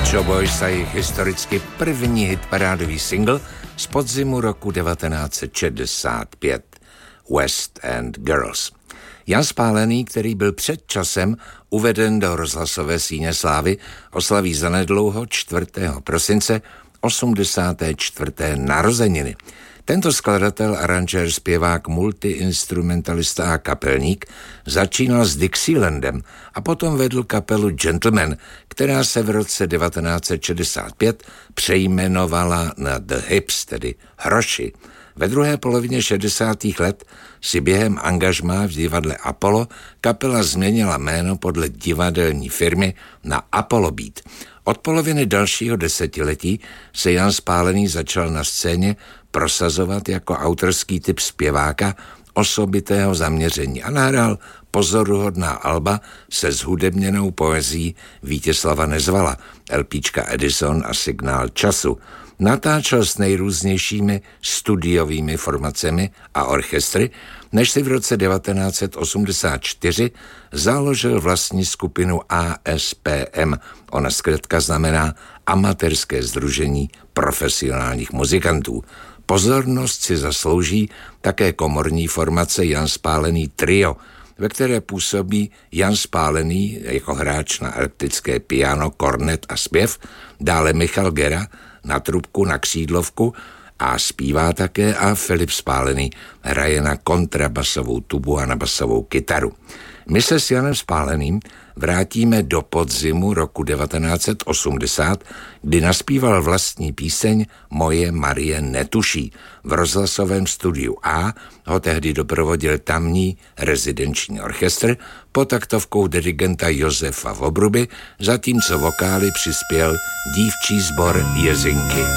Shop Boys a jejich historicky první hitparádový single z podzimu roku 1965 West End Girls. Jan Spálený, který byl před časem uveden do rozhlasové síně slávy, oslaví zanedlouho 4. prosince 84. narozeniny. Tento skladatel, aranžér, zpěvák, multiinstrumentalista a kapelník začínal s Dixielandem a potom vedl kapelu Gentlemen, která se v roce 1965 přejmenovala na The Hips, tedy Hroši. Ve druhé polovině 60. let si během angažmá v divadle Apollo kapela změnila jméno podle divadelní firmy na Apollo Beat. Od poloviny dalšího desetiletí se Jan Spálený začal na scéně prosazovat jako autorský typ zpěváka osobitého zaměření a nahrál pozoruhodná alba se zhudebněnou poezí Vítězslava Nezvala, LPčka Edison a Signál času. Natáčel s nejrůznějšími studiovými formacemi a orchestry, než si v roce 1984 založil vlastní skupinu ASPM. Ona zkrátka znamená Amatérské sdružení profesionálních muzikantů. Pozornost si zaslouží také komorní formace Jan Spálený Trio, ve které působí Jan Spálený jako hráč na elektrické piano, kornet a zpěv, dále Michal Gera na trubku, na křídlovku a zpívá také a Filip Spálený hraje na kontrabasovou tubu a na basovou kytaru. My se s Janem Spáleným vrátíme do podzimu roku 1980, kdy naspíval vlastní píseň Moje Marie netuší. V rozhlasovém studiu A ho tehdy doprovodil tamní rezidenční orchestr pod taktovkou dirigenta Josefa Vobruby, zatímco vokály přispěl dívčí sbor Jezinky.